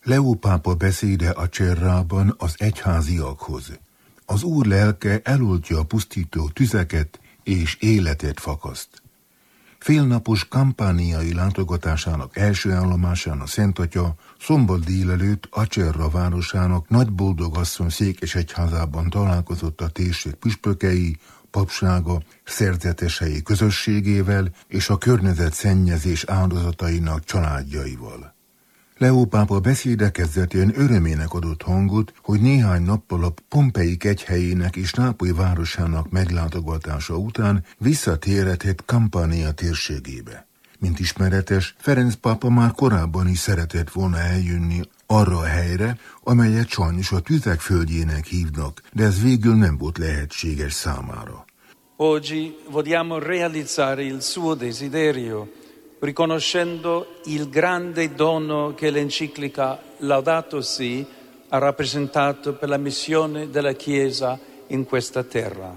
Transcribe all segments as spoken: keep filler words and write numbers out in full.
Leó pápa beszéde Acerrában az egyháziakhoz. Az Úr lelke eloltja a pusztító tüzeket és életet fakaszt. Félnapos kampániai látogatásának első állomásán a Szent Atya szombat délelőtt Acerra városának Nagyboldogasszony székesegyházában találkozott a térség püspökei, papsága, szerzetesei közösségével és a környezet szennyezés áldozatainak családjaival. Leó pápa beszéde kezdetén örömének adott hangot, hogy néhány nappal a Pompei kegyhelyének és Nápoly városának meglátogatása után visszatérhetett Campania térségébe. Mint ismeretes, Ferenc pápa már korábban is szeretett volna eljönni arra a helyre, amelyet sajnos a tüzek földjének hívnak, de ez végül nem volt lehetséges számára. Oggi vogliamo realizzare il suo desiderio, riconoscendo il grande dono che l'enciclica Laudato Si ha rappresentato per la missione della Chiesa in questa terra.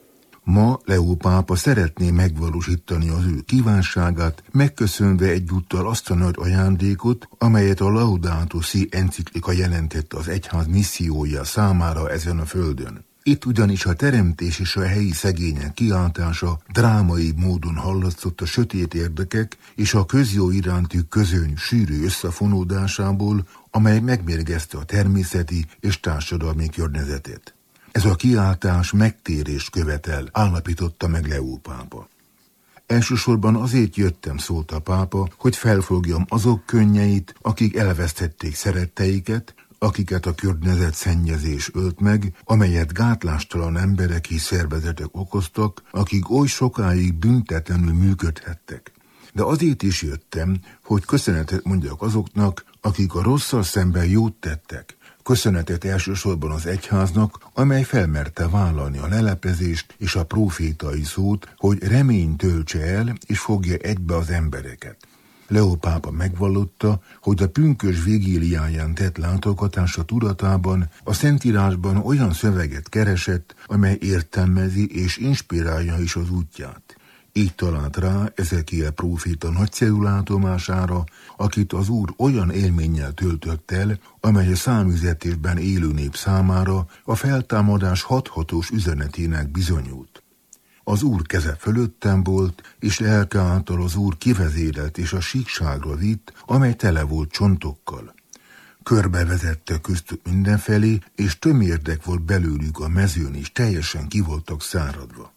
Ma Leó pápa szeretné megvalósítani az ő kívánságát, megköszönve egyúttal azt a nagy ajándékot, amelyet a Laudato Si enciklika jelentett az egyház missziója számára ezen a földön. Itt ugyanis a teremtés és a helyi szegények kiáltása drámai módon hallatszott a sötét érdekek és a közjó iránti közöny sűrű összefonódásából, amely megmérgezte a természeti és társadalmi környezetet. Ez a kiáltás megtérést követel, állapította meg Leó pápa. Elsősorban azért jöttem, szólt a pápa, hogy felfogjam azok könnyeit, akik elvesztették szeretteiket, akiket a környezet szennyezés ölt meg, amelyet gátlástalan emberek és szervezetek okoztak, akik oly sokáig büntetlenül működhettek. De azért is jöttem, hogy köszönetet mondjak azoknak, akik a rosszal szemben jót tettek. Köszönetet elsősorban az egyháznak, amely felmerte vállalni a leleplezést és a prófétai szót, hogy remény töltse el és fogja egybe az embereket. Leó pápa megvallotta, hogy a pünkösd vigíliáján tett látogatása tudatában a Szentírásban olyan szöveget keresett, amely értelmezi és inspirálja is az útját. Így talált rá Ezekiel próféta nagyszerű látomására, akit az Úr olyan élménnyel töltött el, amely a számüzetésben élő nép számára a feltámadás hathatós üzenetének bizonyult. Az Úr keze fölöttem volt, és lelke által az Úr kivezérelt és a síkságra vitt, amely tele volt csontokkal. Körbevezette köztük mindenfelé, és tömérdek volt belőlük a mezőn, és teljesen ki voltak száradva.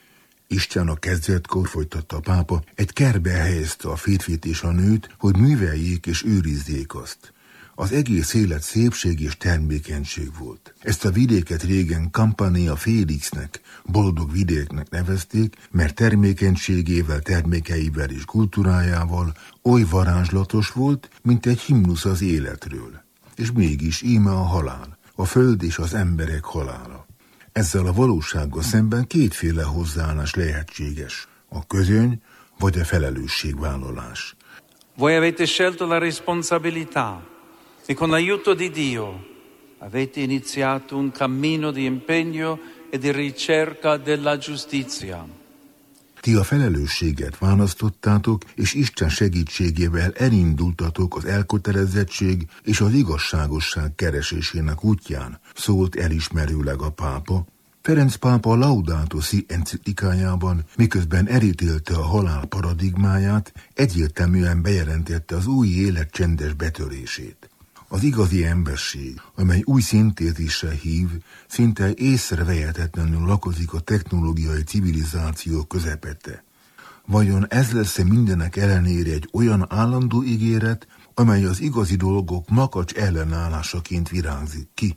Isten a kezdetkor, folytatta a pápa, egy kertbe helyezte a férfit és a nőt, hogy műveljék és őrizzék azt. Az egész élet szépség és termékenység volt. Ezt a vidéket régen Campania Felixnek, boldog vidéknek nevezték, mert termékenységével, termékeivel és kultúrájával oly varázslatos volt, mint egy himnusz az életről. És mégis íme a halál, a föld és az emberek halála. Ezzel a valósággal szemben kétféle hozzáállás lehetséges, a közöny vagy a felelősségvállalás. Voi avete scelto la responsabilità e con l'aiuto di Dio avete iniziato un cammino di impegno e di ricerca della giustizia. Ti a felelősséget választottátok, és Isten segítségével elindultatok az elkötelezettség és az igazságosság keresésének útján, szólt elismerőleg a pápa. Ferenc pápa a Laudato Si enciklikájában, miközben elítélte a halál paradigmáját, egyértelműen bejelentette az új élet csendes betörését. Az igazi emberség, amely új szintézisre hív, szinte észrevehetetlenül lakozik a technológiai civilizáció közepette. Vajon ez lesz-e mindenek ellenére egy olyan állandó ígéret, amely az igazi dolgok makacs ellenállásaként virágzik ki?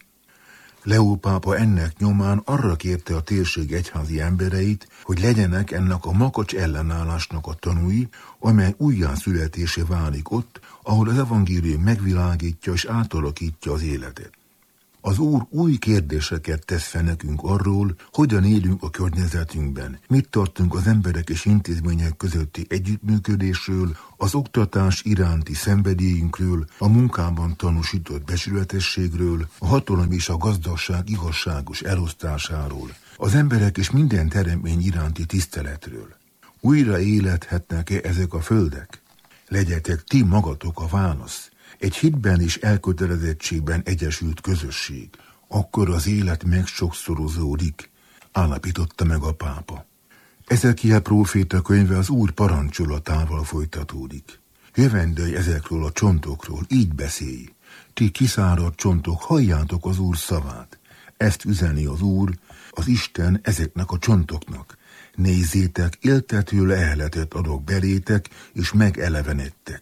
Leó pápa ennek nyomán arra kérte a térség egyházi embereit, hogy legyenek ennek a makacs ellenállásnak a tanúi, amely újjászületésé válik ott, ahol az evangélium megvilágítja és átalakítja az életet. Az Úr új kérdéseket tesz fel nekünk arról, hogyan élünk a környezetünkben, mit tartunk az emberek és intézmények közötti együttműködésről, az oktatás iránti szenvedélyünkről, a munkában tanúsított becsületességről, a hatalom és a gazdaság igazságos elosztásáról, az emberek és minden teremtmény iránti tiszteletről. Újra élethetnek-e ezek a földek? Legyetek ti magatok a válasz. egy hitben és elkötelezettségben egyesült közösség. Akkor az élet megsokszorozódik, állapította meg a pápa. Ezekiel próféta könyve az Úr parancsolatával folytatódik. Jövendőj ezekről a csontokról, így beszélj. Ti kiszáradt csontok, halljátok az Úr szavát. Ezt üzeni az Úr, az Isten ezeknek a csontoknak. Nézzétek, éltető leheletet adok belétek, és megelevenedtek.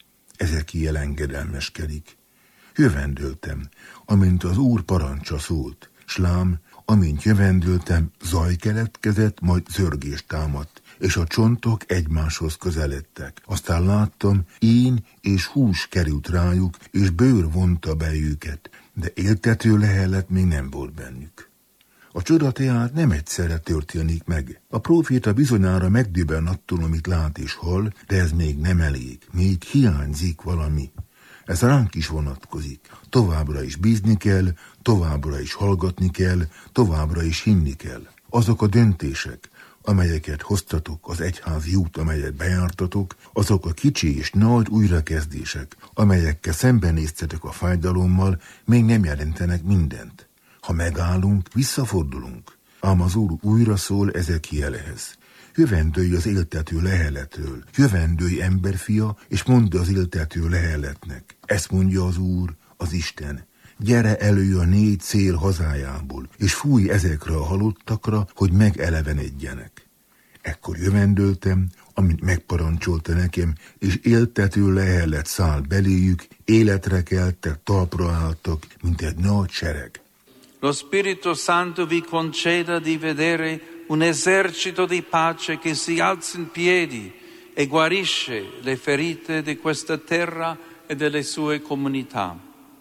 Ezekiel engedelmeskedik. Jövendöltem, amint az Úr parancsa szólt, s lám, amint jövendöltem, zaj keletkezett, majd zörgés támadt, és a csontok egymáshoz közeledtek. Aztán láttam, ín és hús került rájuk, és bőr vonta be őket, de éltető lehelet még nem volt bennük. A csoda tehát nem egyszerre történik meg. A próféta bizonyára megdöbben attól, amit lát és hall, de ez még nem elég, még hiányzik valami. Ez ránk is vonatkozik. Továbbra is bízni kell, továbbra is hallgatni kell, továbbra is hinni kell. Azok a döntések, amelyeket hoztatok, az egyházi út, amelyet bejártatok, azok a kicsi és nagy újrakezdések, amelyekkel szembenéztetek a fájdalommal, még nem jelentenek mindent. Ha megállunk, visszafordulunk. Ám az Úr újra szól Ezekielhez. Jövendőj az éltető leheletről, jövendőj emberfia, és mondd az éltető leheletnek. Ezt mondja az Úr, az Isten. Gyere elő a négy szél hazájából, és fújj ezekre a halottakra, hogy megelevenedjenek. Ekkor jövendöltem, amint megparancsolta nekem, és éltető lehelet száll beléjük, életre keltek, talpra álltak, mint egy nagy sereg. Lo Spirito Santo vi conceda di vedere un esercito di pace che si alza in piedi e guarisce le ferite di questa terra e delle sue comunità.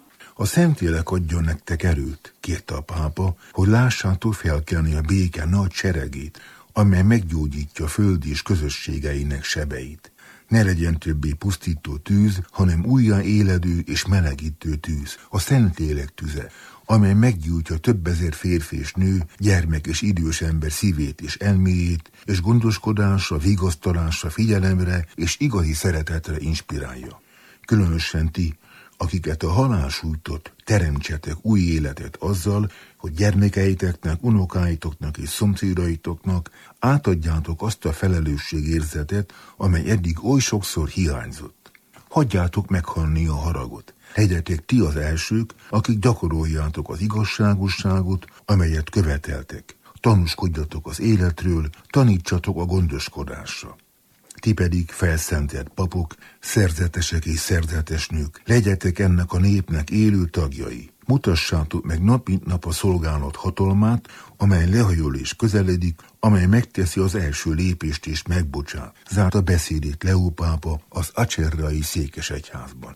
A Szentlélek adjon nektek erőt, kérte a pápa, hogy lássátok felkelni a béke nagy seregét, amely meggyógyítja föld és közösségeinek sebeit. Ne legyen többé pusztító tűz, hanem újra éledő és melegítő tűz, a Szentlélek tüze, amely meggyújtja több ezer férfi és nő, gyermek és idős ember szívét és elméjét, és gondoskodásra, vigasztalásra, figyelemre és igazi szeretetre inspirálja. Különösen ti, akiket a halál sújtott, teremtsetek új életet azzal, hogy gyermekeiteknek, unokáitoknak és szomszédaitoknak átadjátok azt a felelősségérzetet, amely eddig oly sokszor hiányzott. Hagyjátok meghalni a haragot. Legyetek ti az elsők, akik gyakoroljátok az igazságosságot, amelyet követeltek. Tanúskodjatok az életről, tanítsatok a gondoskodásra. Ti pedig felszentelt papok, szerzetesek és szerzetes nők, legyetek ennek a népnek élő tagjai. Mutassátok meg nap mint nap a szolgálat hatalmát, amely lehajol és közeledik, amely megteszi az első lépést és megbocsát. Zárta beszédét Leó pápa az acerrai székesegyházban.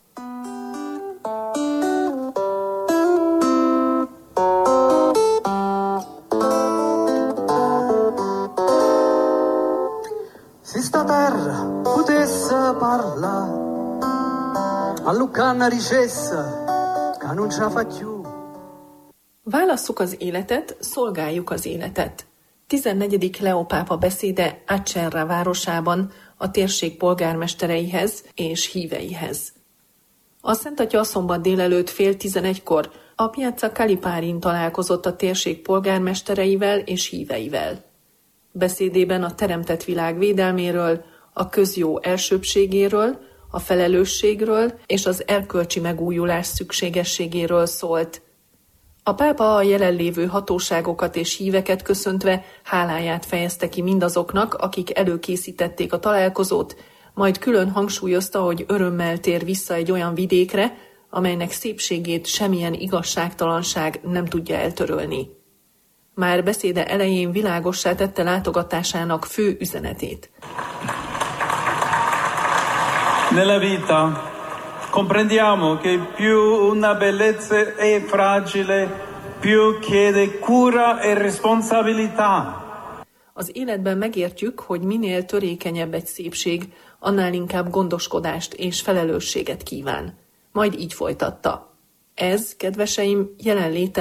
Se sta terra potesse parla, a Lucana dicesse che non ce la fa più. Válasszuk az életet, szolgáljuk az életet. tizennegyedik Leó pápa beszéde Acerra városában a térség polgármestereihez és híveihez. A Szent Atya szombat délelőtt fél tizenegykor a Piazza Calipárin találkozott a térség polgármestereivel és híveivel. Beszédében a teremtett világ védelméről, a közjó elsőbbségéről, a felelősségről és az erkölcsi megújulás szükségességéről szólt. A pápa a jelenlévő hatóságokat és híveket köszöntve háláját fejezte ki mindazoknak, akik előkészítették a találkozót, majd külön hangsúlyozta, hogy örömmel tér vissza egy olyan vidékre, amelynek szépségét semmilyen igazságtalanság nem tudja eltörölni. Már beszéde elején világossá tette látogatásának fő üzenetét. Nella vita comprendiamo che più una bellezza è fragile, più chiede cura e responsabilità. Az életben megértjük, hogy minél törékenyebb egy szépség, annál inkább gondoskodást és felelősséget kíván. Majd így folytatta. Ez, kedveseim, jelenléte